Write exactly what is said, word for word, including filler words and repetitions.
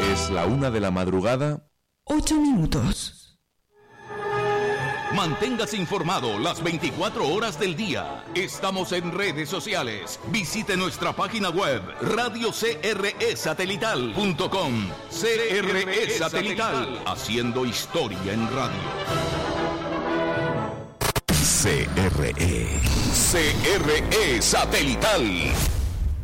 Es la una de la madrugada. Ocho minutos. Manténgase informado las veinticuatro horas del día. Estamos en redes sociales. Visite nuestra página web radio c r e satelital punto com. C R E Satelital, haciendo historia en radio. C R E. C R E Satelital.